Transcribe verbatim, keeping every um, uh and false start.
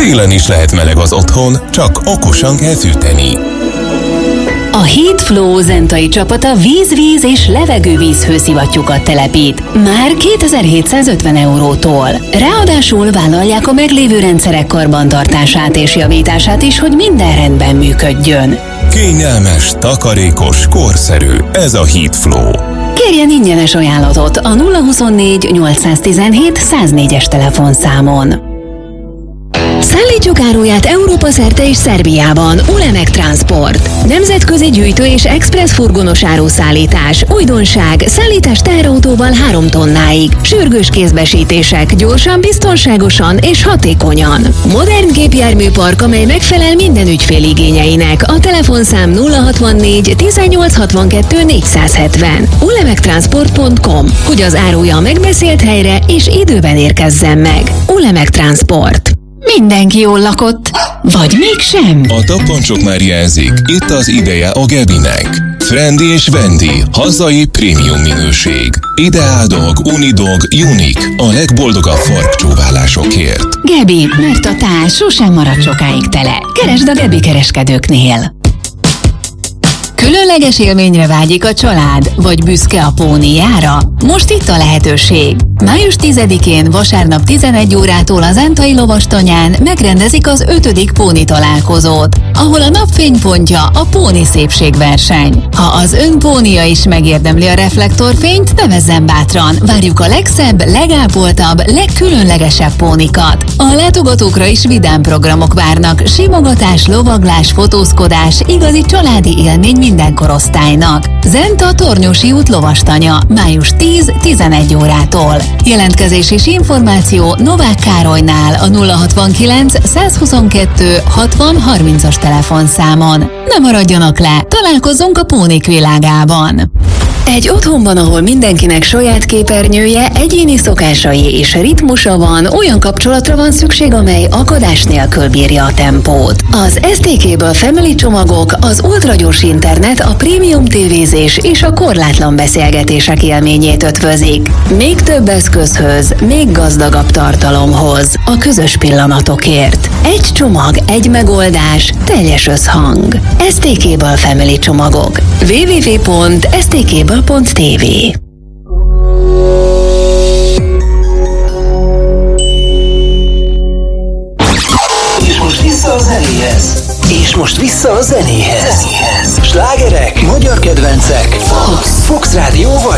Télen is lehet meleg az otthon, csak okosan kell fűteni. A Heatflow zentai csapata víz-víz és levegővíz hőszivattyúkat telepít. Már kétezer-hétszázötven eurótól. Ráadásul vállalják a meglévő rendszerek karbantartását és javítását is, hogy minden rendben működjön. Kényelmes, takarékos, korszerű. Ez a Heatflow. Kérjen ingyenes ajánlatot a nulla huszonnégy nyolcszáztizenhét száznégyes telefonszámon. Szállítjuk áruját Európa szerte és Szerbiában. Ulemek Transport. Nemzetközi gyűjtő és express furgonos áruszállítás. Újdonság. Szállítás teherautóval három tonnáig. Sürgős kézbesítések. Gyorsan, biztonságosan és hatékonyan. Modern gépjárműpark, amely megfelel minden ügyfél igényeinek. A telefonszám nulla hatvannégy tizennyolc hatvankettő négyszázhetven. ulemektransport pont com, hogy az áruja a megbeszélt helyre és időben érkezzen meg. Ulemek Transport. Mindenki jól lakott, vagy mégsem? A tappancsok már jelzik, itt az ideje a Gebinek. Frendi és Vendi, hazai prémium minőség. Ideádog, Unidog, Unik, a legboldogabb farkcsóválásokért. Gebi, mert a tál sosem marad sokáig tele. Keresd a Gebi kereskedőknél. Különleges élményre vágyik a család, vagy büszke a pónijára? Most itt a lehetőség. május tizedikén vasárnap tizenegy órától a Zentai Lovastanyán megrendezik az ötödik póni találkozót, ahol a napfénypontja a póni szépségverseny. Ha az ön pónia is megérdemli a reflektorfényt, nevezzen bátran. Várjuk a legszebb, legápoltabb, legkülönlegesebb pónikat. A látogatókra is vidám programok várnak, simogatás, lovaglás, fotózkodás, igazi családi élmény minden korosztálynak. Zenta Tornyosi út Lovastanya, május tíz-tizenegy órától. Jelentkezés és információ Novák Károlynál a nulla hatvankilenc százhuszonkettő hatvan harmincas telefonszámon. Ne maradjanak le, találkozzunk a pónik világában! Egy otthonban, ahol mindenkinek saját képernyője, egyéni szokásai és ritmusa van, olyan kapcsolatra van szükség, amely akadás nélkül bírja a tempót. Az es té ká-ből Family csomagok, az ultragyors internet, a prémium tévézés és a korlátlan beszélgetések élményét ötvözik. Még több eszközhöz, még gazdagabb tartalomhoz, a közös pillanatokért. Egy csomag, egy megoldás, teljes összhang. es té ká-ből Family csomagok. double-u double-u double-u pont es té ká pont té vé. És most vissza a zenéhez. És most vissza a zenéhez. Slágerek, magyar kedvencek, Fox, Fox Rádió vagy